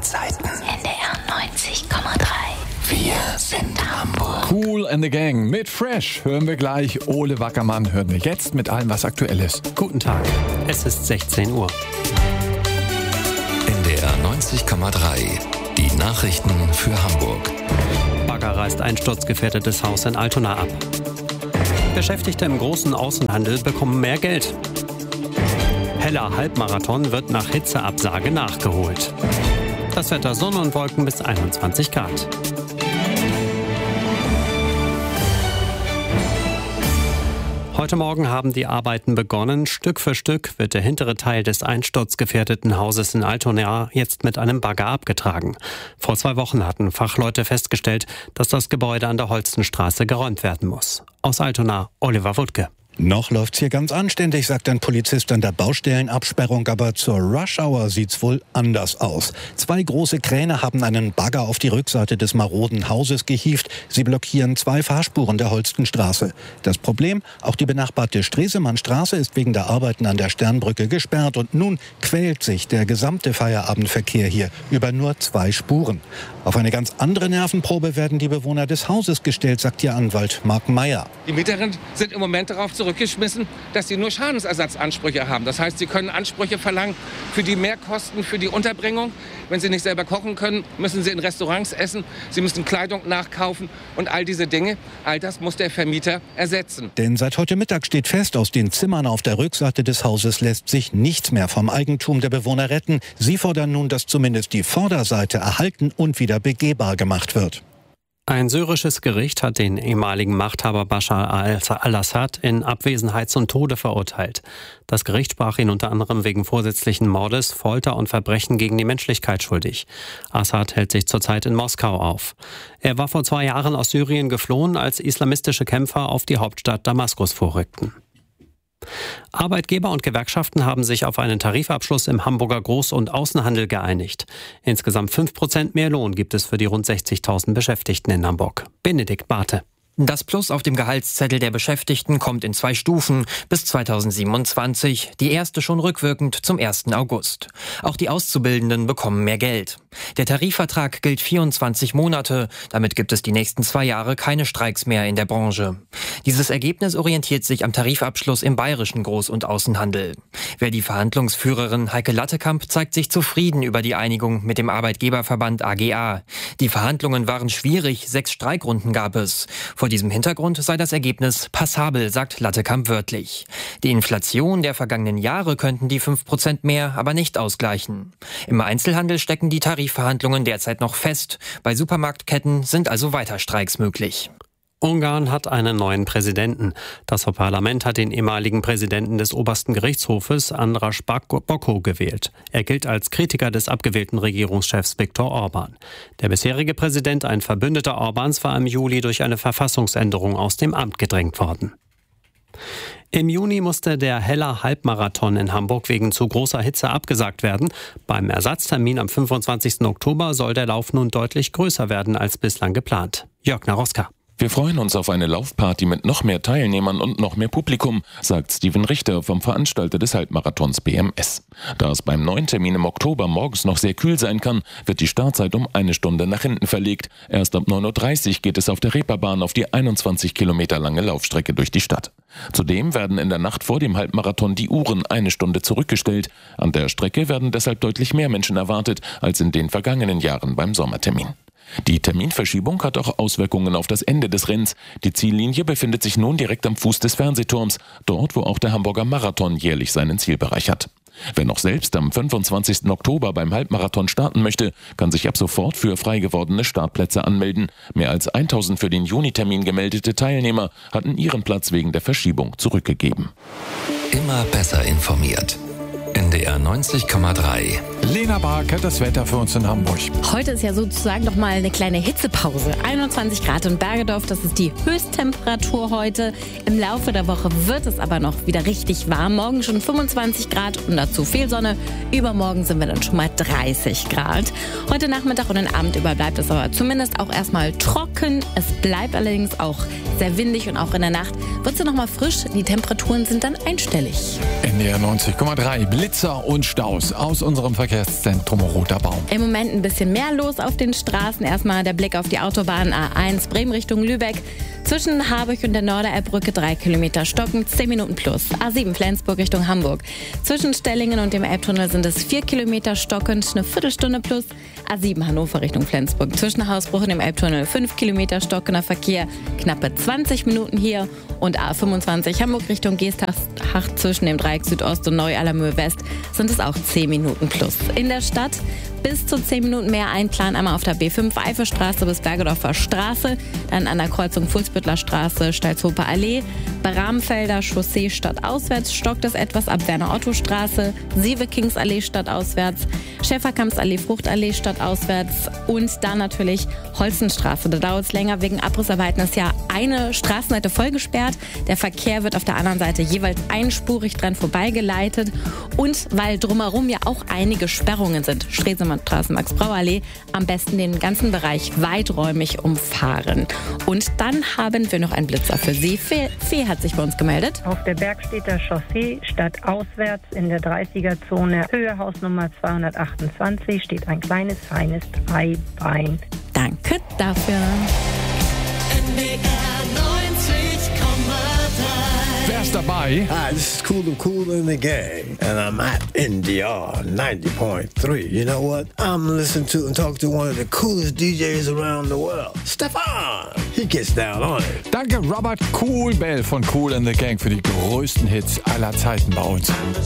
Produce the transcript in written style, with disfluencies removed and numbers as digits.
Zeiten. NDR 90,3. Wir sind Hamburg. Kool and the Gang mit Fresh hören wir gleich. Ole Wackermann hören wir jetzt mit allem, was aktuell ist. Guten Tag, es ist 16 Uhr. NDR 90,3. Die Nachrichten für Hamburg. Bagger reißt einsturzgefährdetes Haus in Altona ab. Beschäftigte im großen Außenhandel bekommen mehr Geld. Heller Halbmarathon wird nach Hitzeabsage nachgeholt. Das Wetter: Sonne und Wolken bis 21 Grad. Heute Morgen haben die Arbeiten begonnen. Stück für Stück wird der hintere Teil des einsturzgefährdeten Hauses in Altona jetzt mit einem Bagger abgetragen. Vor 2 Wochen hatten Fachleute festgestellt, dass das Gebäude an der Holstenstraße geräumt werden muss. Aus Altona, Oliver Wuttke. Noch läuft's hier ganz anständig, sagt ein Polizist an der Baustellenabsperrung, aber zur Rush-Hour sieht's wohl anders aus. 2 große Kräne haben einen Bagger auf die Rückseite des maroden Hauses gehievt. Sie blockieren 2 Fahrspuren der Holstenstraße. Das Problem: auch die benachbarte Stresemannstraße ist wegen der Arbeiten an der Sternbrücke gesperrt und nun quält sich der gesamte Feierabendverkehr hier über nur 2 Spuren. Auf eine ganz andere Nervenprobe werden die Bewohner des Hauses gestellt, sagt ihr Anwalt Marc Meyer. Die Mieterinnen sind im Moment darauf zurückgeschmissen, dass sie nur Schadensersatzansprüche haben. Das heißt, sie können Ansprüche verlangen für die Mehrkosten, für die Unterbringung. Wenn sie nicht selber kochen können, müssen sie in Restaurants essen, sie müssen Kleidung nachkaufen und all diese Dinge, all das muss der Vermieter ersetzen. Denn seit heute Mittag steht fest, aus den Zimmern auf der Rückseite des Hauses lässt sich nichts mehr vom Eigentum der Bewohner retten. Sie fordern nun, dass zumindest die Vorderseite erhalten und wieder begehbar gemacht wird. Ein syrisches Gericht hat den ehemaligen Machthaber Bashar al-Assad in Abwesenheit zum Tode verurteilt. Das Gericht sprach ihn unter anderem wegen vorsätzlichen Mordes, Folter und Verbrechen gegen die Menschlichkeit schuldig. Assad hält sich zurzeit in Moskau auf. Er war vor 2 Jahren aus Syrien geflohen, als islamistische Kämpfer auf die Hauptstadt Damaskus vorrückten. Arbeitgeber und Gewerkschaften haben sich auf einen Tarifabschluss im Hamburger Groß- und Außenhandel geeinigt. Insgesamt 5% mehr Lohn gibt es für die rund 60.000 Beschäftigten in Hamburg. Benedikt Barthe. Das Plus auf dem Gehaltszettel der Beschäftigten kommt in 2 Stufen bis 2027, die erste schon rückwirkend zum 1. August. Auch die Auszubildenden bekommen mehr Geld. Der Tarifvertrag gilt 24 Monate, damit gibt es die nächsten 2 Jahre keine Streiks mehr in der Branche. Dieses Ergebnis orientiert sich am Tarifabschluss im bayerischen Groß- und Außenhandel. Die Verhandlungsführerin Heike Lattekamp zeigt sich zufrieden über die Einigung mit dem Arbeitgeberverband AGA. Die Verhandlungen waren schwierig, 6 Streikrunden gab es. Vor diesem Hintergrund sei das Ergebnis passabel, sagt Lattekamp wörtlich. Die Inflation der vergangenen Jahre könnten die 5% mehr aber nicht ausgleichen. Im Einzelhandel stecken die Tarifverhandlungen derzeit noch fest. Bei Supermarktketten sind also weiter Streiks möglich. Ungarn hat einen neuen Präsidenten. Das Parlament hat den ehemaligen Präsidenten des obersten Gerichtshofes, András Bokko, gewählt. Er gilt als Kritiker des abgewählten Regierungschefs Viktor Orbán. Der bisherige Präsident, ein Verbündeter Orbáns, war im Juli durch eine Verfassungsänderung aus dem Amt gedrängt worden. Im Juni musste der Heller Halbmarathon in Hamburg wegen zu großer Hitze abgesagt werden. Beim Ersatztermin am 25. Oktober soll der Lauf nun deutlich größer werden als bislang geplant. Jörg Naroska. Wir freuen uns auf eine Laufparty mit noch mehr Teilnehmern und noch mehr Publikum, sagt Steven Richter vom Veranstalter des Halbmarathons BMS. Da es beim neuen Termin im Oktober morgens noch sehr kühl sein kann, wird die Startzeit um 1 Stunde nach hinten verlegt. Erst ab 9.30 Uhr geht es auf der Reeperbahn auf die 21 Kilometer lange Laufstrecke durch die Stadt. Zudem werden in der Nacht vor dem Halbmarathon die Uhren 1 Stunde zurückgestellt. An der Strecke werden deshalb deutlich mehr Menschen erwartet als in den vergangenen Jahren beim Sommertermin. Die Terminverschiebung hat auch Auswirkungen auf das Ende des Rennens. Die Ziellinie befindet sich nun direkt am Fuß des Fernsehturms, dort wo auch der Hamburger Marathon jährlich seinen Zielbereich hat. Wer noch selbst am 25. Oktober beim Halbmarathon starten möchte, kann sich ab sofort für frei gewordene Startplätze anmelden. Mehr als 1000 für den Juni-Termin gemeldete Teilnehmer hatten ihren Platz wegen der Verschiebung zurückgegeben. Immer besser informiert. NDR 90,3. Lena Bark hat das Wetter für uns in Hamburg. Heute ist ja sozusagen noch mal eine kleine Hitzepause. 21 Grad in Bergedorf, das ist die Höchsttemperatur heute. Im Laufe der Woche wird es aber noch wieder richtig warm. Morgen schon 25 Grad und dazu viel Sonne. Übermorgen sind wir dann schon mal 30 Grad. Heute Nachmittag und den Abend über bleibt es aber zumindest auch erstmal trocken. Es bleibt allerdings auch sehr windig und auch in der Nacht wird es noch mal frisch. Die Temperaturen sind dann einstellig. NDR 90,3. Blitzer und Staus aus unserem Verkehr. Verkehrszentrum Roter Baum. Im Moment ein bisschen mehr los auf den Straßen. Erstmal der Blick auf die Autobahn A1 Bremen Richtung Lübeck. Zwischen Harburg und der Norderelbbrücke 3 Kilometer stocken, 10 Minuten plus. A7 Flensburg Richtung Hamburg. Zwischen Stellingen und dem Elbtunnel sind es 4 Kilometer stockend, eine Viertelstunde plus. A7 Hannover Richtung Flensburg. Zwischen Hausbruch und dem Elbtunnel 5 Kilometer stockender Verkehr, knappe 20 Minuten hier. Und A25 Hamburg Richtung Geesthacht zwischen dem Dreieck Südost und Neu-Allermöhe West sind es auch 10 Minuten plus. In der Stadt bis zu 10 Minuten mehr einplanen, einmal auf der B5 Eifelstraße bis Bergedorfer Straße, dann an der Kreuzung Fuhlsbüttler Straße, Stalzhofer Allee, Bramfelder Chaussee stadtauswärts, stockt es etwas ab Werner-Otto-Straße, Sievekingsallee stadtauswärts, Schäferkampsallee Fruchtallee stadtauswärts und dann natürlich Holzenstraße. Da dauert es länger, wegen Abrissarbeiten ist ja eine Straßenseite voll gesperrt. Der Verkehr wird auf der anderen Seite jeweils einspurig dran vorbeigeleitet und weil drumherum ja auch einige Sperrungen sind, Stresemannstraße, Max-Brauer-Allee, am besten den ganzen Bereich weiträumig umfahren. Und dann haben wir noch einen Blitzer für Sie. Fee hat sich bei uns gemeldet. Auf der Bergstädter Chaussee stadtauswärts in der 30er-Zone Höhe Hausnummer 228 steht ein kleines, feines Dreibein. Danke dafür. Wer ist dabei? Hi, this is Cool in the Gang, and I'm at NDR 90.3. You know what? I'm listening to and talking to one of the coolest DJs around the world, Stefan. He gets down on it. Danke Robert Cool Bell von Cool in the Gang für die größten Hits aller Zeiten bei uns.